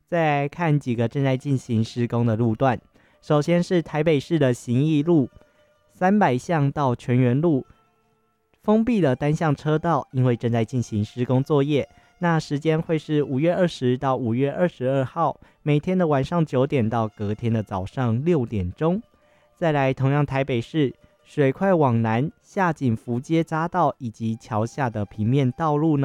再来看几个正在进行施工的路段。首先是台北市的行义路300巷到全园路封闭了单向车道，因为正在进行施工作业。那时间会是5月20到5月22号，每天的晚上9点到隔天的早上6点钟。再来，同样台北市水快往南下景福街匝道以及桥下的平面道路呢，